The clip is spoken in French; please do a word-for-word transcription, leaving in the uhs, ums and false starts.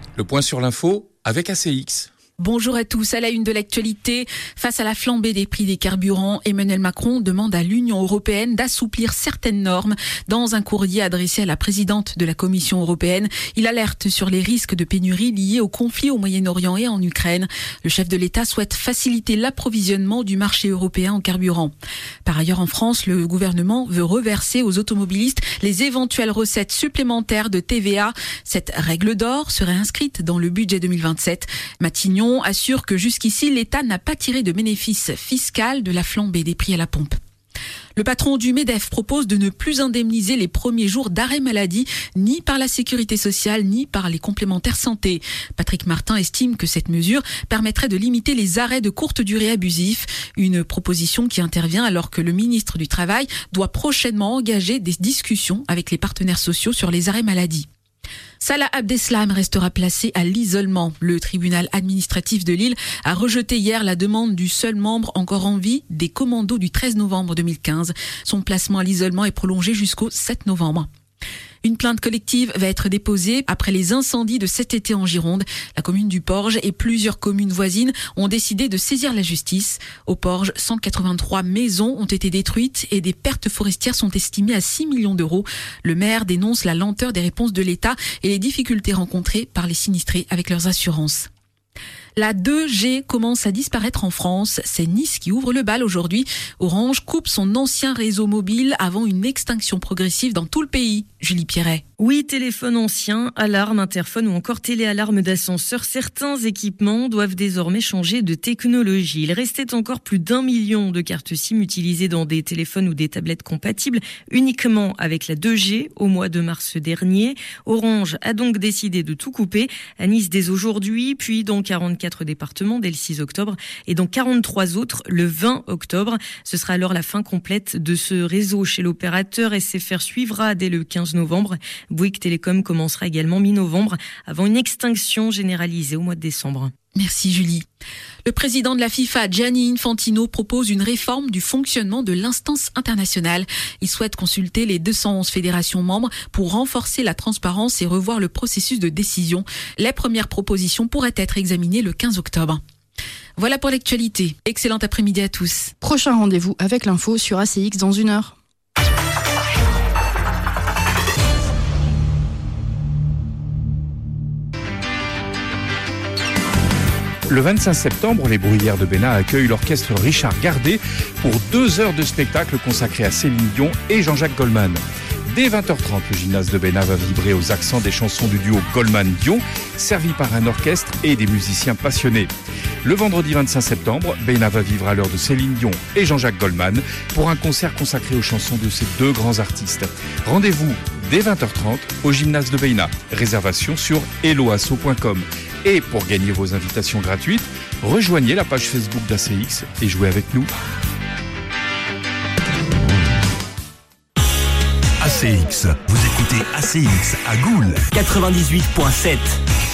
Le point sur l'info avec A C X. Bonjour à tous. À la une de l'actualité, face à la flambée des prix des carburants, Emmanuel Macron demande à l'Union européenne d'assouplir certaines normes. Dans un courrier adressé à la présidente de la Commission européenne, il alerte sur les risques de pénurie liés au conflit au Moyen-Orient et en Ukraine. Le chef de l'État souhaite faciliter l'approvisionnement du marché européen en carburant. Par ailleurs, en France, le gouvernement veut reverser aux automobilistes les éventuelles recettes supplémentaires de T V A. Cette règle d'or serait inscrite dans le budget deux mille vingt-sept. Matignon assure que jusqu'ici, l'État n'a pas tiré de bénéfice fiscal de la flambée des prix à la pompe. Le patron du MEDEF propose de ne plus indemniser les premiers jours d'arrêt maladie, ni par la sécurité sociale, ni par les complémentaires santé. Patrick Martin estime que cette mesure permettrait de limiter les arrêts de courte durée abusifs. Une proposition qui intervient alors que le ministre du Travail doit prochainement engager des discussions avec les partenaires sociaux sur les arrêts maladie. Salah Abdeslam restera placé à l'isolement. Le tribunal administratif de Lille a rejeté hier la demande du seul membre encore en vie des commandos du treize novembre deux mille quinze. Son placement à l'isolement est prolongé jusqu'au sept novembre. Une plainte collective va être déposée après les incendies de cet été en Gironde. La commune du Porge et plusieurs communes voisines ont décidé de saisir la justice. Au Porge, cent quatre-vingt-trois maisons ont été détruites et des pertes forestières sont estimées à six millions d'euros. Le maire dénonce la lenteur des réponses de l'État et les difficultés rencontrées par les sinistrés avec leurs assurances. La deux G commence à disparaître en France. C'est Nice qui ouvre le bal aujourd'hui. Orange coupe son ancien réseau mobile avant une extinction progressive dans tout le pays. Julie Pierret. Oui, téléphone ancien, alarme, interphone ou encore téléalarme d'ascenseur. Certains équipements doivent désormais changer de technologie. Il restait encore plus d'un million de cartes SIM utilisées dans des téléphones ou des tablettes compatibles uniquement avec la deux G au mois de mars dernier. Orange a donc décidé de tout couper à Nice dès aujourd'hui, puis dans quarante-quatre départements dès le six octobre et dans quarante-trois autres le vingt octobre. Ce sera alors la fin complète de ce réseau chez l'opérateur. S F R suivra dès le quinze novembre. Bouygues Télécom commencera également mi-novembre avant une extinction généralisée au mois de décembre. Merci Julie. Le président de la FIFA, Gianni Infantino, propose une réforme du fonctionnement de l'instance internationale. Il souhaite consulter les deux cent onze fédérations membres pour renforcer la transparence et revoir le processus de décision. Les premières propositions pourraient être examinées le quinze octobre. Voilà pour l'actualité. Excellent après-midi à tous. Prochain rendez-vous avec l'info sur A C X dans une heure. Le vingt-cinq septembre, les Bruyères de Bénin accueillent l'orchestre Richard Gardet pour deux heures de spectacle consacré à Céline Dion et Jean-Jacques Goldman. Dès vingt heures trente, le gymnase de Bénin va vibrer aux accents des chansons du duo Goldman-Dion, servi par un orchestre et des musiciens passionnés. Le vendredi vingt-cinq septembre, Bénin va vivre à l'heure de Céline Dion et Jean-Jacques Goldman pour un concert consacré aux chansons de ces deux grands artistes. Rendez-vous dès vingt heures trente au gymnase de Bénin. Réservation sur helloasso point com. Et pour gagner vos invitations gratuites, rejoignez la page Facebook d'A C X et jouez avec nous. A C X, vous écoutez A C X à Goules quatre-vingt-dix-huit virgule sept.